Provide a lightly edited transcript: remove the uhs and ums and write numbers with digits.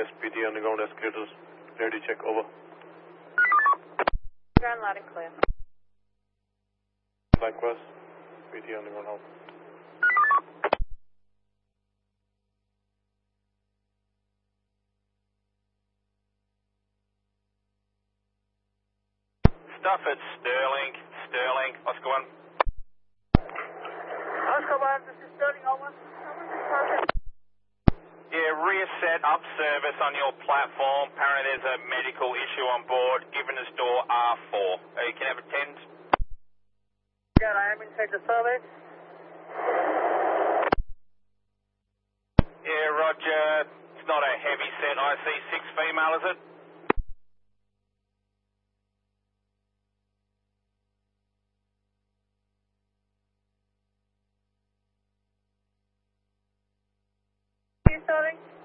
Yes, PT underground escalators. Ready, check, over. Ground loud and clear. Likewise, PT underground hold. Stufford, Sterling, what's going on? Oscar 1, this is Sterling, over. Yeah, rear set up service on your platform. Apparently there's a medical issue on board. Given us door R4. You can have attend. Yeah, I am inside the survey. Yeah, Roger. It's not a heavy set. IC6 female, is it? Sterling.